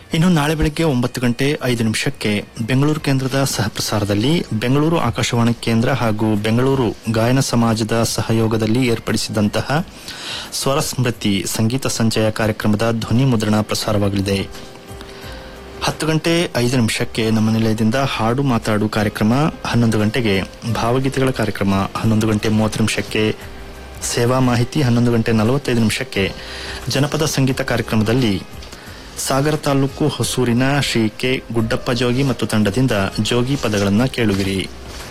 ಇನ್ನು ನಾಳೆ ಬೆಳಗ್ಗೆ 9:05 ಬೆಂಗಳೂರು ಕೇಂದ್ರದ ಸಹಪ್ರಸಾರದಲ್ಲಿ ಬೆಂಗಳೂರು ಆಕಾಶವಾಣಿ ಕೇಂದ್ರ ಹಾಗೂ ಬೆಂಗಳೂರು ಗಾಯನ ಸಮಾಜದ ಸಹಯೋಗದಲ್ಲಿ ಏರ್ಪಡಿಸಿದಂತಹ ಸ್ವರ ಸ್ಮೃತಿ ಸಂಗೀತ ಸಂಚಯ ಕಾರ್ಯಕ್ರಮದ ಧ್ವನಿ ಮುದ್ರಣ ಪ್ರಸಾರವಾಗಲಿದೆ. 10:05 ನಮ್ಮ ನಿಲಯದಿಂದ ಹಾಡು ಮಾತಾಡು ಕಾರ್ಯಕ್ರಮ, 11 ಗಂಟೆಗೆ ಭಾವಗೀತೆಗಳ ಕಾರ್ಯಕ್ರಮ, 11:30 ಸೇವಾ ಮಾಹಿತಿ, 11:45 ಜನಪದ ಸಂಗೀತ ಕಾರ್ಯಕ್ರಮದಲ್ಲಿ ಸಾಗರ ತಾಲೂಕು ಹೊಸೂರಿನ ಶ್ರೀ ಕೆ ಗುಡ್ಡಪ್ಪ ಜೋಗಿ ಮತ್ತು ತಂಡದಿಂದ ಜೋಗಿ ಪದಗಳನ್ನು ಕೇಳುವಿರಿ.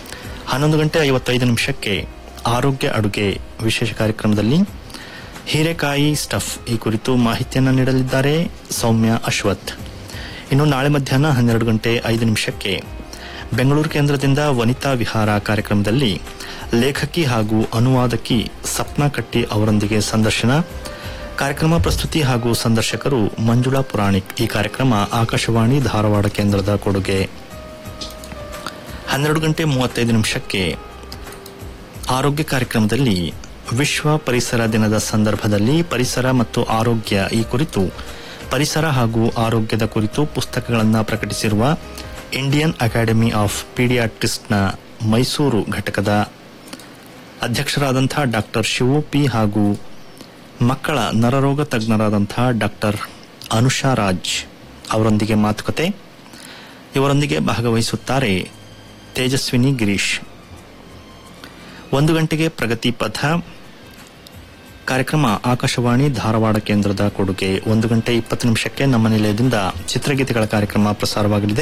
11:55 ಆರೋಗ್ಯ ಅಡುಗೆ ವಿಶೇಷ ಕಾರ್ಯಕ್ರಮದಲ್ಲಿ ಹೀರೆಕಾಯಿ ಸ್ಟಫ್ ಈ ಕುರಿತು ಮಾಹಿತಿಯನ್ನು ನೀಡಲಿದ್ದಾರೆ ಸೌಮ್ಯ ಅಶ್ವಥ್. ಇನ್ನು ನಾಳೆ ಮಧ್ಯಾಹ್ನ 12:05 ಬೆಂಗಳೂರು ಕೇಂದ್ರದಿಂದ ವನಿತಾ ವಿಹಾರ ಕಾರ್ಯಕ್ರಮದಲ್ಲಿ ಲೇಖಕಿ ಹಾಗೂ ಅನುವಾದಕಿ ಸಪ್ನಾ ಕಟ್ಟಿ ಅವರೊಂದಿಗೆ ಸಂದರ್ಶನ. ಕಾರ್ಯಕ್ರಮ ಪ್ರಸ್ತುತಿ ಹಾಗೂ ಸಂದರ್ಶಕರು ಮಂಜುಳಾ ಪುರಾಣಿಕ್. ಈ ಕಾರ್ಯಕ್ರಮ ಆಕಾಶವಾಣಿ ಧಾರವಾಡ ಕೇಂದ್ರದ ಕೊಡುಗೆ. 12:35 ಆರೋಗ್ಯ ಕಾರ್ಯಕ್ರಮದಲ್ಲಿ ವಿಶ್ವ ಪರಿಸರ ದಿನದ ಸಂದರ್ಭದಲ್ಲಿ ಪರಿಸರ ಮತ್ತು ಆರೋಗ್ಯ ಈ ಕುರಿತು ಪರಿಸರ ಹಾಗೂ ಆರೋಗ್ಯದ ಕುರಿತು ಪುಸ್ತಕಗಳನ್ನು ಪ್ರಕಟಿಸಿರುವ ಇಂಡಿಯನ್ ಅಕಾಡೆಮಿ ಆಫ್ ಪೀಡಿಯಾಟ್ರಿಸ್ಟ್ನ ಮೈಸೂರು ಘಟಕದ ಅಧ್ಯಕ್ಷರಾದಂತಹ ಡಾಕ್ಟರ್ ಶಿವು ಪಿ ಹಾಗೂ ಮಕ್ಕಳ ನರರೋಗ ತಜ್ಞರಾದಂತಹ ಡಾಕ್ಟರ್ ಅನುಷಾ ರಾಜ್ ಅವರೊಂದಿಗೆ ಮಾತುಕತೆ. ಇವರೊಂದಿಗೆ ಭಾಗವಹಿಸುತ್ತಾರೆ ತೇಜಸ್ವಿನಿ ಗಿರೀಶ್. 1 ಗಂಟೆಗೆ ಪ್ರಗತಿ ಪಥ ಕಾರ್ಯಕ್ರಮ ಆಕಾಶವಾಣಿ ಧಾರವಾಡ ಕೇಂದ್ರದ ಕೊಡುಗೆ. 1:20 ನಮ್ಮ ನಿಲಯದಿಂದ ಚಿತ್ರಗೀತೆಗಳ ಕಾರ್ಯಕ್ರಮ ಪ್ರಸಾರವಾಗಲಿದೆ.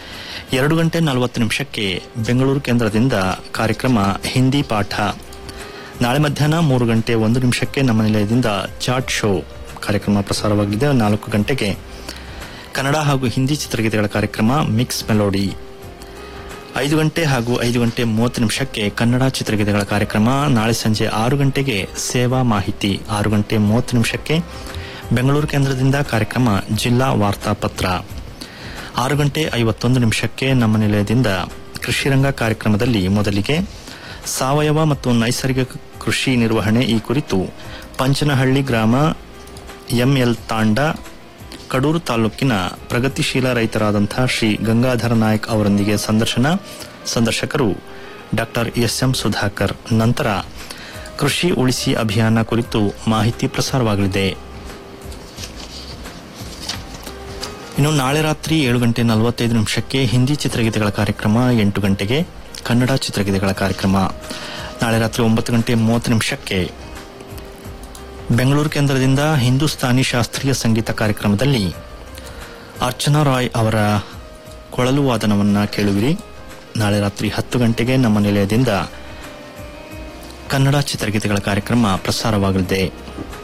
2:40 ಬೆಂಗಳೂರು ಕೇಂದ್ರದಿಂದ ಕಾರ್ಯಕ್ರಮ ಹಿಂದಿ ಪಾಠ. ನಾಳೆ ಮಧ್ಯಾಹ್ನ 3:01 ನಮ್ಮ ನಿಲಯದಿಂದ ಚಾಟ್ ಶೋ ಕಾರ್ಯಕ್ರಮ ಪ್ರಸಾರವಾಗಲಿದೆ. 4 ಗಂಟೆಗೆ ಕನ್ನಡ ಹಾಗೂ ಹಿಂದಿ ಚಿತ್ರಗೀತೆಗಳ ಕಾರ್ಯಕ್ರಮ ಮಿಕ್ಸ್ ಮೆಲೋಡಿ. 5 ಗಂಟೆ ಹಾಗೂ 5:30 ಕನ್ನಡ ಚಿತ್ರಗೀತೆಗಳ ಕಾರ್ಯಕ್ರಮ. ನಾಳೆ ಸಂಜೆ 6 ಗಂಟೆಗೆ ಸೇವಾ ಮಾಹಿತಿ. 6:30 ಬೆಂಗಳೂರು ಕೇಂದ್ರದಿಂದ ಕಾರ್ಯಕ್ರಮ ಜಿಲ್ಲಾ ವಾರ್ತಾಪತ್ರ. 6:51 ನಮ್ಮ ನಿಲಯದಿಂದ ಕೃಷಿರಂಗ ಕಾರ್ಯಕ್ರಮದಲ್ಲಿ ಮೊದಲಿಗೆ ಸಾವಯವ ಮತ್ತು ನೈಸರ್ಗಿಕ ಕೃಷಿ ನಿರ್ವಹಣೆ ಈ ಕುರಿತು ಪಂಚನಹಳ್ಳಿ ಗ್ರಾಮ ಎಂಎಲ್ ತಾಂಡ ಕಡೂರು ತಾಲೂಕಿನ ಪ್ರಗತಿಶೀಲ ರೈತರಾದಂತಹ ಶ್ರೀ ಗಂಗಾಧರ ನಾಯಕ್ ಅವರೊಂದಿಗೆ ಸಂದರ್ಶನ. ಸಂದರ್ಶಕರು ಡಾಕ್ಟರ್ ಎಸ್ಎಂ ಸುಧಾಕರ್. ನಂತರ ಕೃಷಿ ಉಳಿಸಿ ಅಭಿಯಾನ ಕುರಿತು ಮಾಹಿತಿ ಪ್ರಸಾರವಾಗಲಿದೆ. ಇನ್ನು ನಾಳೆ ರಾತ್ರಿ 7:45 ಹಿಂದಿ ಚಿತ್ರಗೀತೆಗಳ ಕಾರ್ಯಕ್ರಮ. 8 ಗಂಟೆಗೆ ಕನ್ನಡ ಚಿತ್ರಗೀತೆಗಳ ಕಾರ್ಯಕ್ರಮ. ನಾಳೆ ರಾತ್ರಿ 9:30 ಬೆಂಗಳೂರು ಕೇಂದ್ರದಿಂದ ಹಿಂದೂಸ್ತಾನಿ ಶಾಸ್ತ್ರೀಯ ಸಂಗೀತ ಕಾರ್ಯಕ್ರಮದಲ್ಲಿ ಅರ್ಚನಾ ರಾಯ್ ಅವರ ಕೊಳಲು ವಾದನವನ್ನು ಕೇಳುವಿರಿ. ನಾಳೆ ರಾತ್ರಿ 10 ಗಂಟೆಗೆ ನಮ್ಮ ನಿಲಯದಿಂದ ಕನ್ನಡ ಚಿತ್ರಗೀತೆಗಳ ಕಾರ್ಯಕ್ರಮ ಪ್ರಸಾರವಾಗಲಿದೆ.